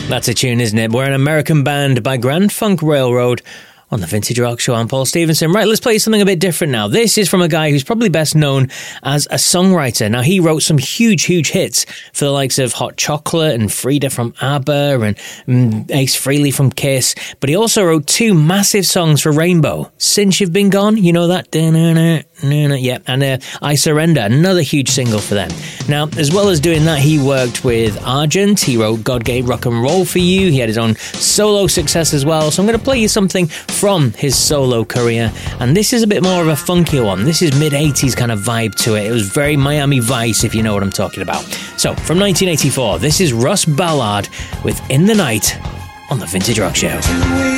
That's a tune, isn't it? We're an American band by Grand Funk Railroad on the Vintage Rock Show. I'm Paul Stevenson. Right, let's play something a bit different now. This is from a guy who's probably best known as a songwriter. Now, he wrote some huge hits for the likes of Hot Chocolate and Frida from ABBA and Ace Frehley from Kiss. But he also wrote two massive songs for Rainbow. Since You've Been Gone, you know that? Yeah, and I Surrender, another huge single for them. Now, as well as doing that, he worked with Argent. He wrote God Gave Rock and Roll for You. He had his own solo success as well. So I'm going to play you something from his solo career, and this is a bit more of a funky one. This is mid-80s kind of vibe to it. It was very Miami Vice, if you know what I'm talking about. So, from 1984, this is Russ Ballard with In the Night on the Vintage Rock Show.